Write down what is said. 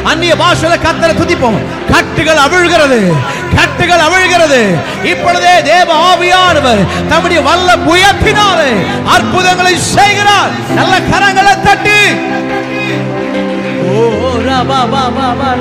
அந்நிய பாஷையில கர்த்தரை துதிப்போம். கட்டுகள் அவிழ்கிறது, கட்டுகள் அவிழ்கிறது. இப்பொழுதே தேவ ஆவியானவர் தம்முடைய வல்ல புயத்தினாலே அற்புதங்களை செய்கிறார். நல்ல கரங்களை தட்டி ஓ ரபா